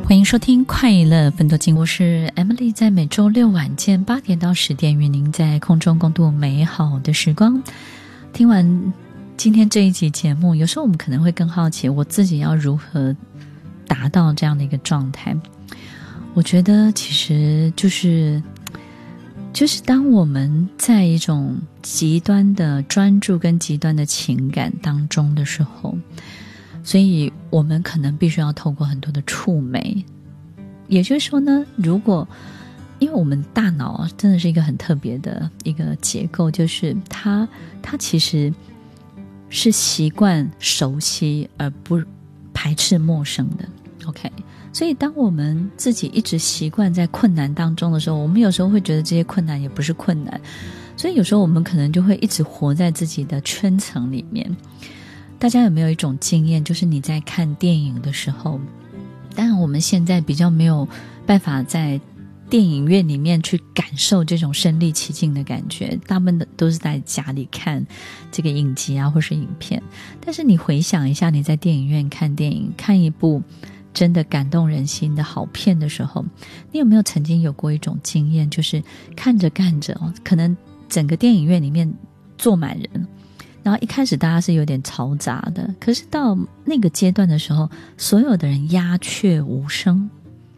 欢迎收听快乐分多金，我是 Emily， 在每周六晚间8点到10点与您在空中共度美好的时光。听完今天这一集节目，有时候我们可能会更好奇我自己要如何达到这样的一个状态。我觉得其实就是当我们在一种极端的专注跟极端的情感当中的时候，所以我们可能必须要透过很多的触媒。也就是说呢，如果因为我们大脑真的是一个很特别的一个结构，就是它其实是习惯熟悉而不排斥陌生的。 OK， 所以当我们自己一直习惯在困难当中的时候，我们有时候会觉得这些困难也不是困难，所以有时候我们可能就会一直活在自己的圈层里面。大家有没有一种经验，就是你在看电影的时候，当然我们现在比较没有办法在电影院里面去感受这种身临其境的感觉，大部分都是在家里看这个影集啊或是影片。但是你回想一下，你在电影院看电影，看一部真的感动人心的好片的时候，你有没有曾经有过一种经验，就是看着看着可能整个电影院里面坐满人，然后一开始大家是有点嘈杂的，可是到那个阶段的时候，所有的人鸦雀无声。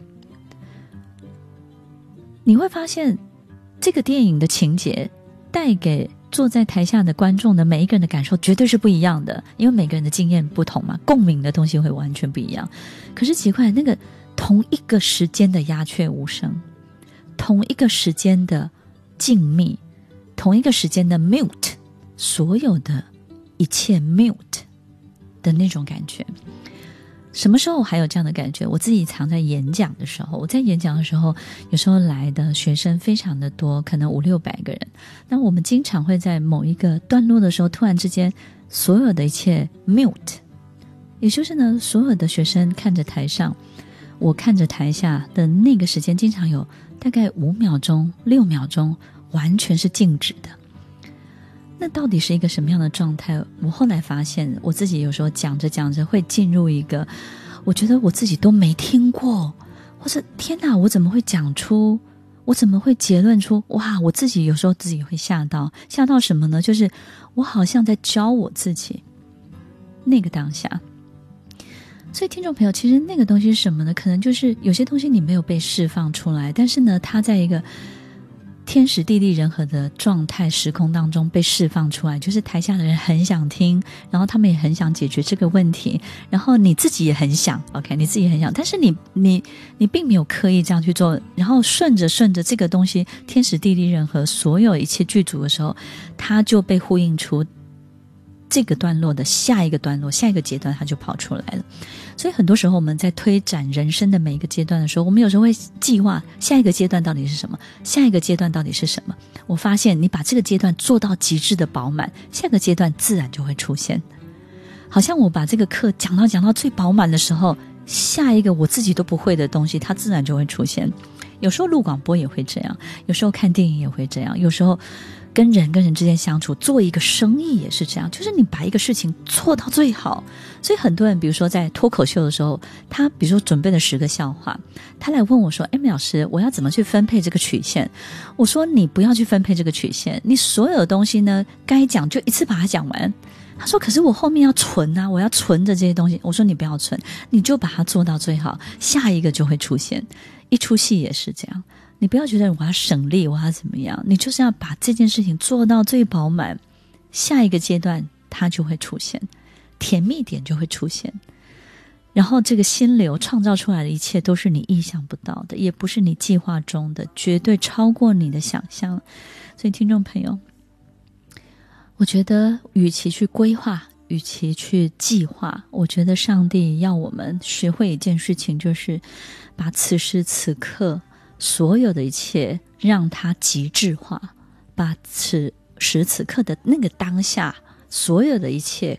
你会发现这个电影的情节带给坐在台下的观众的每一个人的感受绝对是不一样的，因为每个人的经验不同嘛，共鸣的东西会完全不一样。可是奇怪，那个同一个时间的鸦雀无声，同一个时间的静谧，同一个时间的 mute，所有的一切 mute 的那种感觉。什么时候还有这样的感觉？我自己常在演讲的时候，我在演讲的时候，有时候来的学生非常的多，可能500-600个人。那我们经常会在某一个段落的时候，突然之间所有的一切 mute， 也就是呢，所有的学生看着台上，我看着台下的那个时间，经常有大概5秒钟、6秒钟完全是静止的。那到底是一个什么样的状态？我后来发现我自己有时候讲着讲着会进入一个我觉得我自己都没听过，或者天哪，我怎么会讲出，我怎么会结论出，哇，我自己有时候自己会吓到什么呢？就是我好像在教我自己那个当下。所以听众朋友，其实那个东西是什么呢？可能就是有些东西你没有被释放出来，但是呢，它在一个天时地利人和的状态时空当中被释放出来，就是台下的人很想听，然后他们也很想解决这个问题，然后你自己也很想 OK， 你自己也很想，但是你并没有刻意这样去做，然后顺着这个东西天时地利人和所有一切具足的时候，它就被呼应出这个段落的下一个段落，下一个阶段它就跑出来了。所以很多时候我们在推展人生的每一个阶段的时候，我们有时候会计划下一个阶段到底是什么，下一个阶段到底是什么。我发现你把这个阶段做到极致的饱满，下个阶段自然就会出现。好像我把这个课讲到最饱满的时候，下一个我自己都不会的东西它自然就会出现。有时候录广播也会这样，有时候看电影也会这样，有时候跟人之间相处，做一个生意也是这样，就是你把一个事情做到最好。所以很多人比如说在脱口秀的时候，他比如说准备了10个笑话，他来问我说，Emily 老师，我要怎么去分配这个曲线？我说你不要去分配这个曲线，你所有的东西呢，该讲就一次把它讲完。他说可是我后面要存啊，我要存着这些东西。我说你不要存，你就把它做到最好，下一个就会出现。一出戏也是这样，你不要觉得我要省力，我要怎么样，你就是要把这件事情做到最饱满，下一个阶段它就会出现，甜蜜点就会出现，然后这个心流创造出来的一切都是你意想不到的，也不是你计划中的，绝对超过你的想象。所以听众朋友，我觉得与其去规划，与其去计划，我觉得上帝要我们学会一件事情，就是把此时此刻所有的一切让它极致化，把此时此刻的那个当下所有的一切